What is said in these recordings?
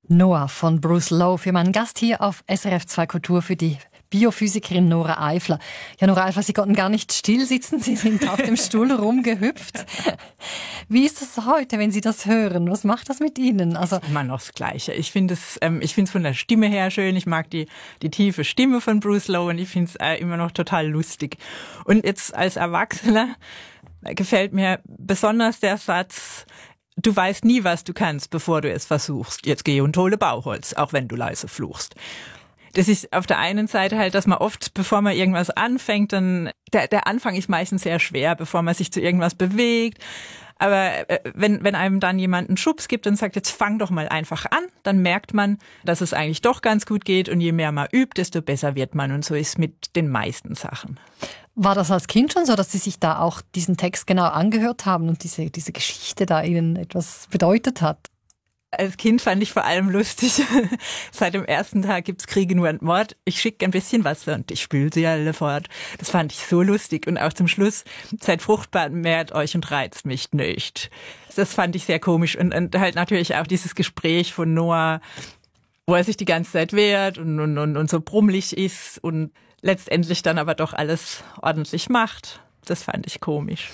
Noah von Bruce Lowe für meinen Gast hier auf SRF 2 Kultur, für die Biophysikerin Nora Eifler. Ja, Nora Eifler, Sie konnten gar nicht still sitzen, Sie sind auf dem Stuhl rumgehüpft. Wie ist es heute, wenn Sie das hören? Was macht das mit Ihnen? Also immer noch das Gleiche. Ich finde es von der Stimme her schön. Ich mag die tiefe Stimme von Bruce Lowe und ich finde es immer noch total lustig. Und jetzt als Erwachsener gefällt mir besonders der Satz: Du weißt nie, was du kannst, bevor du es versuchst. Jetzt geh und hole Bauholz, auch wenn du leise fluchst. Das ist auf der einen Seite halt, dass man oft, bevor man irgendwas anfängt, dann der Anfang ist meistens sehr schwer, bevor man sich zu irgendwas bewegt. Aber wenn einem dann jemand einen Schubs gibt und sagt, jetzt fang doch mal einfach an, dann merkt man, dass es eigentlich doch ganz gut geht. Und je mehr man übt, desto besser wird man. Und so ist es mit den meisten Sachen. War das als Kind schon so, dass Sie sich da auch diesen Text genau angehört haben und diese Geschichte da Ihnen etwas bedeutet hat? Als Kind fand ich vor allem lustig, seit dem ersten Tag gibt's Kriege nur und Mord. Ich schicke ein bisschen Wasser und ich spül sie alle fort. Das fand ich so lustig. Und auch zum Schluss, seid fruchtbar, mehrt euch und reizt mich nicht. Das fand ich sehr komisch. Und halt natürlich auch dieses Gespräch von Noah, wo er sich die ganze Zeit wehrt und so brummelig ist und letztendlich dann aber doch alles ordentlich macht. Das fand ich komisch.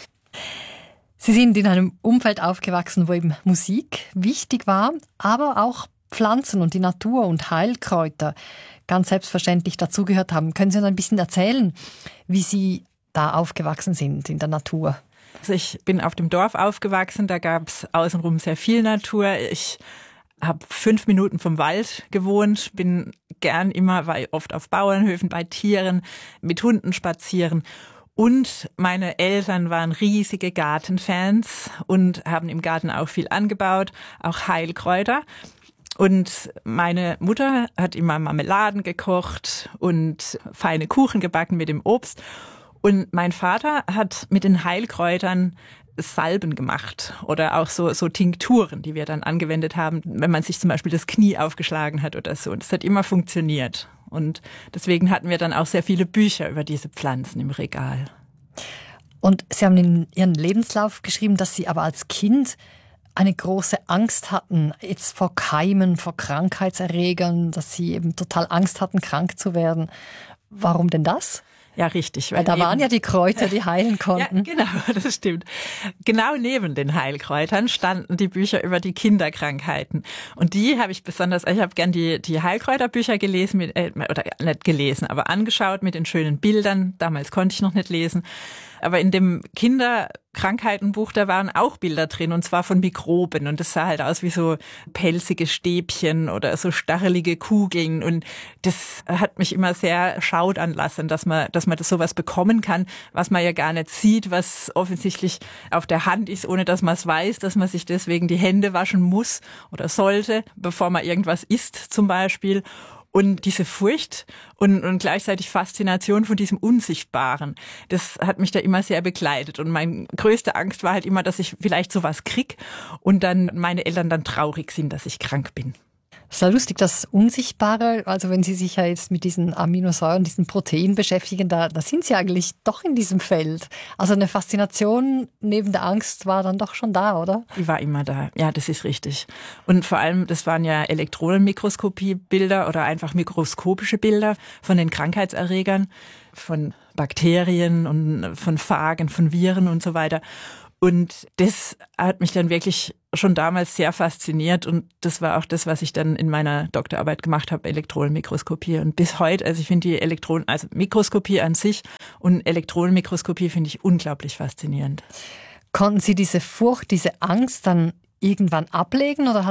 Sie sind in einem Umfeld aufgewachsen, wo eben Musik wichtig war, aber auch Pflanzen und die Natur und Heilkräuter ganz selbstverständlich dazugehört haben. Können Sie uns ein bisschen erzählen, wie Sie da aufgewachsen sind in der Natur? Also ich bin auf dem Dorf aufgewachsen, da gab es außenrum sehr viel Natur. Ich habe 5 Minuten vom Wald gewohnt, war oft auf Bauernhöfen, bei Tieren, mit Hunden spazieren. Und meine Eltern waren riesige Gartenfans und haben im Garten auch viel angebaut, auch Heilkräuter. Und meine Mutter hat immer Marmeladen gekocht und feine Kuchen gebacken mit dem Obst. Und mein Vater hat mit den Heilkräutern Salben gemacht oder auch so Tinkturen, die wir dann angewendet haben, wenn man sich zum Beispiel das Knie aufgeschlagen hat oder so. Und das hat immer funktioniert. Und deswegen hatten wir dann auch sehr viele Bücher über diese Pflanzen im Regal. Und Sie haben in Ihren Lebenslauf geschrieben, dass Sie aber als Kind eine große Angst hatten, jetzt vor Keimen, vor Krankheitserregern, dass Sie eben total Angst hatten, krank zu werden. Warum denn das? Ja, richtig. Weil da waren ja die Kräuter, die heilen konnten. Ja, genau, das stimmt. Genau neben den Heilkräutern standen die Bücher über die Kinderkrankheiten. Und die habe ich besonders, ich habe gern die Heilkräuterbücher gelesen, oder nicht gelesen, aber angeschaut mit den schönen Bildern. Damals konnte ich noch nicht lesen. Aber in dem Kinderkrankheitenbuch, da waren auch Bilder drin, und zwar von Mikroben. Und das sah halt aus wie so pelzige Stäbchen oder so stachelige Kugeln. Und das hat mich immer sehr schaudern lassen, dass man das sowas bekommen kann, was man ja gar nicht sieht, was offensichtlich auf der Hand ist, ohne dass man es weiß, dass man sich deswegen die Hände waschen muss oder sollte, bevor man irgendwas isst zum Beispiel. Und diese Furcht und gleichzeitig Faszination von diesem Unsichtbaren, das hat mich da immer sehr begleitet. Und meine größte Angst war halt immer, dass ich vielleicht sowas krieg und dann meine Eltern dann traurig sind, dass ich krank bin. Es ist ja lustig, das Unsichtbare, also wenn Sie sich ja jetzt mit diesen Aminosäuren, diesen Proteinen beschäftigen, da sind Sie eigentlich doch in diesem Feld. Also eine Faszination neben der Angst war dann doch schon da, oder? Die war immer da, ja, das ist richtig. Und vor allem, das waren ja Elektronenmikroskopie-Bilder oder einfach mikroskopische Bilder von den Krankheitserregern, von Bakterien und von Phagen, von Viren und so weiter. Und das hat mich dann wirklich schon damals sehr fasziniert, und das war auch das, was ich dann in meiner Doktorarbeit gemacht habe, Elektronenmikroskopie. Und bis heute, also ich finde also Mikroskopie an sich und Elektronenmikroskopie finde ich unglaublich faszinierend. Konnten Sie diese Furcht, diese Angst dann irgendwann ablegen oder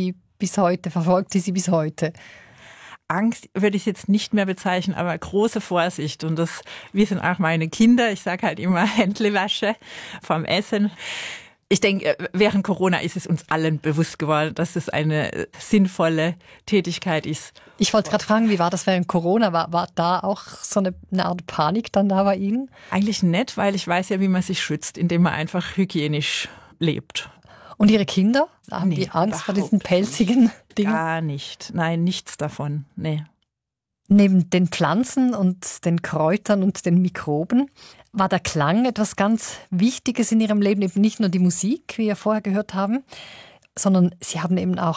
verfolgt sie bis heute? Angst würde ich jetzt nicht mehr bezeichnen, aber große Vorsicht. Und das wissen auch meine Kinder. Ich sage halt immer Händlewasche vom Essen. Ich denke, während Corona ist es uns allen bewusst geworden, dass es eine sinnvolle Tätigkeit ist. Ich wollte gerade fragen, wie war das während Corona? War da auch so eine Art Panik dann da bei Ihnen? Eigentlich nicht, weil ich weiß ja, wie man sich schützt, indem man einfach hygienisch lebt. Und Ihre Kinder? Haben die Angst vor diesen pelzigen Dingen? Gar nicht. Nein, nichts davon. Nee. Neben den Pflanzen und den Kräutern und den Mikroben war der Klang etwas ganz Wichtiges in Ihrem Leben. Eben nicht nur die Musik, wie wir vorher gehört haben, sondern Sie haben eben auch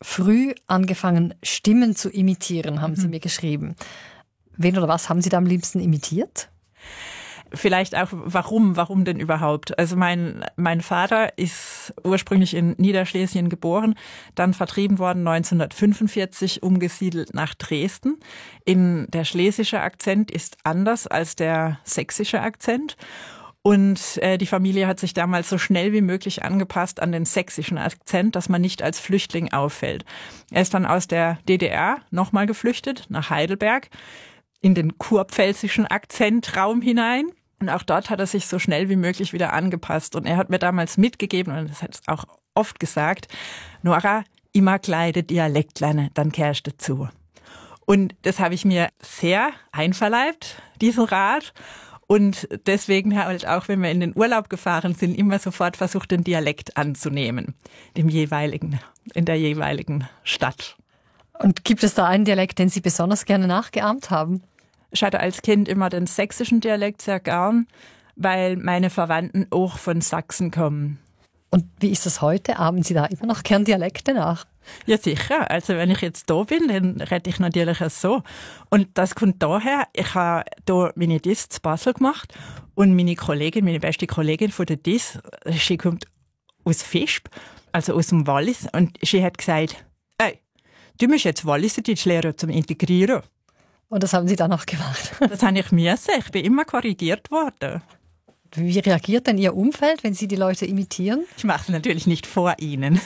früh angefangen, Stimmen zu imitieren, haben Sie mir geschrieben. Wen oder was haben Sie da am liebsten imitiert? Vielleicht auch, warum denn überhaupt? Also mein Vater ist ursprünglich in Niederschlesien geboren, dann vertrieben worden 1945, umgesiedelt nach Dresden. Der schlesische Akzent ist anders als der sächsische Akzent. Und die Familie hat sich damals so schnell wie möglich angepasst an den sächsischen Akzent, dass man nicht als Flüchtling auffällt. Er ist dann aus der DDR nochmal geflüchtet nach Heidelberg in den kurpfälzischen Akzentraum hinein. Und auch dort hat er sich so schnell wie möglich wieder angepasst. Und er hat mir damals mitgegeben, und das hat er auch oft gesagt, Nora, immer kleide Dialekt lernen, dann kehrst du zu. Und das habe ich mir sehr einverleibt, diesen Rat. Und deswegen halt auch, wenn wir in den Urlaub gefahren sind, immer sofort versucht, den Dialekt anzunehmen, in der jeweiligen Stadt. Und gibt es da einen Dialekt, den Sie besonders gerne nachgeahmt haben? Ich hatte als Kind immer den sächsischen Dialekt sehr gern, weil meine Verwandten auch von Sachsen kommen. Und wie ist das heute? Ahmen Sie da immer noch gern Dialekte nach? Ja, sicher. Also wenn ich jetzt da bin, dann rede ich natürlich auch so. Und das kommt daher, ich habe da meine DIS zu Basel gemacht und meine beste Kollegin von der DIS, sie kommt aus Visp, also aus dem Wallis, und sie hat gesagt, ey, du musst jetzt Walliserdeutsch lernen zum Integrieren. Und das haben Sie dann auch gemacht? Das habe ich müssen. Ich bin immer korrigiert worden. Wie reagiert denn Ihr Umfeld, wenn Sie die Leute imitieren? Ich mache es natürlich nicht vor Ihnen.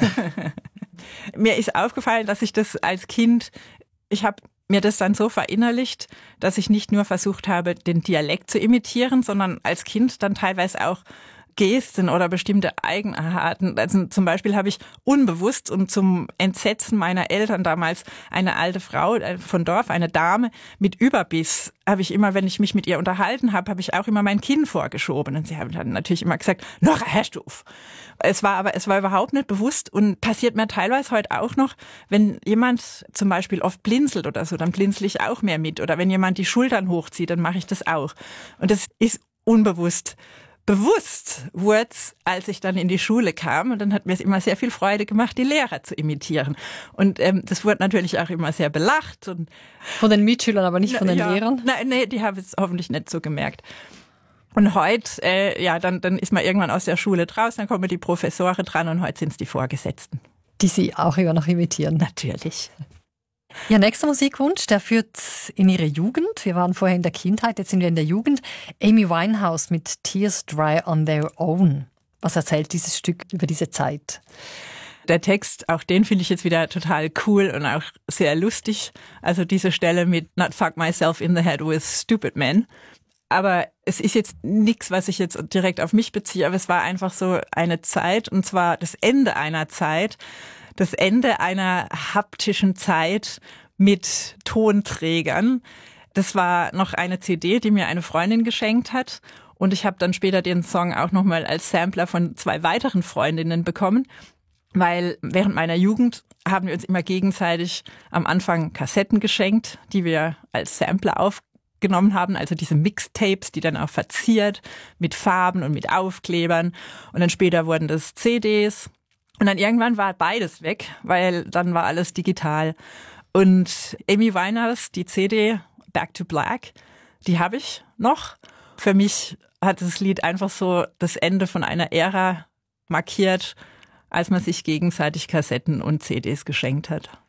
Mir ist aufgefallen, dass ich das als Kind, ich habe mir das dann so verinnerlicht, dass ich nicht nur versucht habe, den Dialekt zu imitieren, sondern als Kind dann teilweise auch Gesten oder bestimmte Eigenarten. Also zum Beispiel habe ich unbewusst und zum Entsetzen meiner Eltern damals eine alte Frau von Dorf, eine Dame mit Überbiss, habe ich immer, wenn ich mich mit ihr unterhalten habe, habe ich auch immer mein Kinn vorgeschoben. Und sie haben dann natürlich immer gesagt, Nora, hörst du auf. Es war überhaupt nicht bewusst und passiert mir teilweise heute auch noch, wenn jemand zum Beispiel oft blinzelt oder so, dann blinzel ich auch mehr mit. Oder wenn jemand die Schultern hochzieht, dann mache ich das auch. Und das ist unbewusst. Bewusst wurde es, als ich dann in die Schule kam, und dann hat mir es immer sehr viel Freude gemacht, die Lehrer zu imitieren. Und das wurde natürlich auch immer sehr belacht. Und von den Mitschülern, aber nicht von den Lehrern? Nein, die haben es hoffentlich nicht so gemerkt. Und heute, dann ist man irgendwann aus der Schule draußen, dann kommen die Professoren dran und heute sind es die Vorgesetzten. Die Sie auch immer noch imitieren? Natürlich. Ihr nächster Musikwunsch, der führt in Ihre Jugend. Wir waren vorher in der Kindheit, jetzt sind wir in der Jugend. Amy Winehouse mit Tears Dry on Their Own. Was erzählt dieses Stück über diese Zeit? Der Text, auch den finde ich jetzt wieder total cool und auch sehr lustig. Also diese Stelle mit Not fuck myself in the head with stupid men. Aber es ist jetzt nichts, was ich jetzt direkt auf mich beziehe, aber es war einfach so eine Zeit, und zwar das Ende einer Zeit, das Ende einer haptischen Zeit mit Tonträgern. Das war noch eine CD, die mir eine Freundin geschenkt hat. Und ich habe dann später den Song auch nochmal als Sampler von 2 weiteren Freundinnen bekommen. Weil während meiner Jugend haben wir uns immer gegenseitig am Anfang Kassetten geschenkt, die wir als Sampler aufgenommen haben. Also diese Mixtapes, die dann auch verziert mit Farben und mit Aufklebern. Und dann später wurden das CDs. Und dann irgendwann war beides weg, weil dann war alles digital. Und Amy Winehouse, die CD Back to Black, die habe ich noch. Für mich hat das Lied einfach so das Ende von einer Ära markiert, als man sich gegenseitig Kassetten und CDs geschenkt hat.